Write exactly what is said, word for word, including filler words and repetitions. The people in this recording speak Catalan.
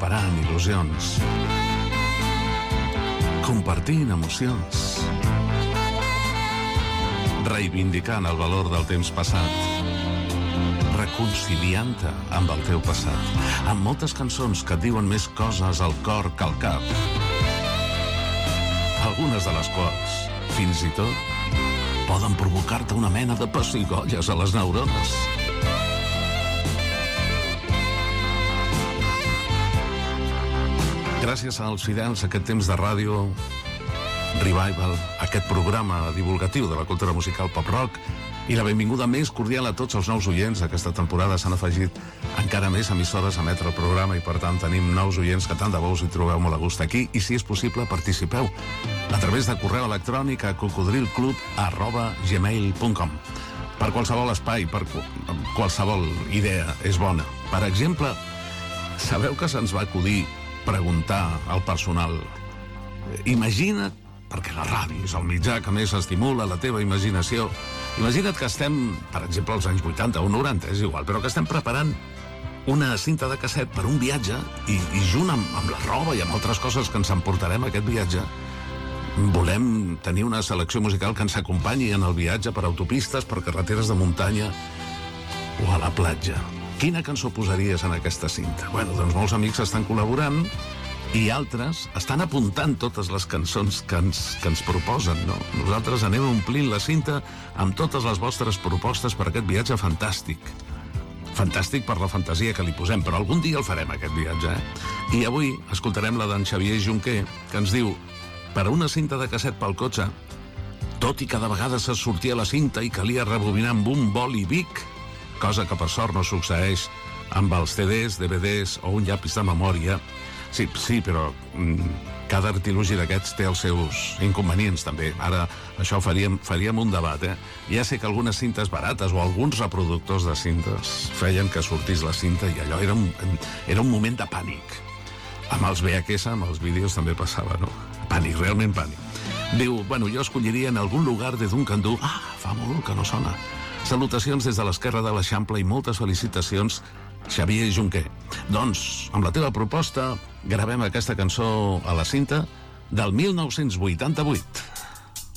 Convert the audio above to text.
reparant il·lusions, compartint emocions, reivindicant el valor del temps passat, reconciliant-te amb el teu passat, amb moltes cançons que et diuen més coses al cor que al cap, algunes de les quals, fins i tot, poden provocar-te una mena de pessigolles a les neurones. Gràcies als fidels a aquest temps de ràdio Revival, aquest programa divulgatiu de la cultura musical pop-rock, i la benvinguda més cordial a tots els nous oients. Aquesta temporada s'han afegit encara més emissores a emetre el programa i per tant tenim nous oients que tant de bo us hi trobeu molt a gust aquí, i si és possible participeu a través de correu electrònic a cocodrilclub arroba gmail punt com. Per qualsevol espai, per qualsevol idea és bona. Per exemple, sabeu que se'ns va acudir preguntar al personal, imagina't, perquè la ràdio és el mitjà que més estimula la teva imaginació, imagina't que estem, per exemple, als anys vuitanta o noranta, és igual, però que estem preparant una cinta de casset per un viatge i, i junt amb, amb la roba i amb altres coses que ens emportarem a aquest viatge, volem tenir una selecció musical que ens acompanyi en el viatge per autopistes, per carreteres de muntanya o a la platja. Quina cançó posaries en aquesta cinta? Bueno, doncs molts amics estan col·laborant i altres estan apuntant totes les cançons que ens, que ens proposen, no? Nosaltres anem omplint la cinta amb totes les vostres propostes per aquest viatge fantàstic. Fantàstic per la fantasia que li posem, però algun dia el farem, aquest viatge, eh? I avui escoltarem la d'en Xavier Junquer, que ens diu: per a una cinta de casset pel cotxe, tot i que de vegades es sortia la cinta i calia rebobinar amb un boli Bic, cosa que per sort no succeeix amb els C Ds, D V Ds o un llapis de memòria. Sí, sí, però mm, cada artilugi d'aquests té els seus inconvenients, també. Ara, això faríem, faríem un debat, eh? Ja sé que algunes cintes barates o alguns reproductors de cintes feien que sortís la cinta i allò era un, era un moment de pànic. Amb els V H S, amb els vídeos també passava, no? Pànic, realment pànic. Diu, bueno, jo escolliria en algun lugar de Duncan Du. Ah, fa molt que no sona. Salutacions des de l'esquerra de l'Eixample i moltes felicitacions, Xavier Junquer. Doncs, amb la teva proposta, gravem aquesta cançó a la cinta del mil nou-cents vuitanta-vuit.